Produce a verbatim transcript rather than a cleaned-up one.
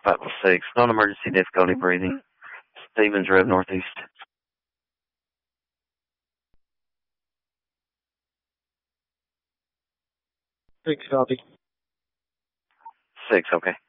Vital six, non-emergency difficulty breathing. Stevens Road Northeast. Six, copy. Six, okay.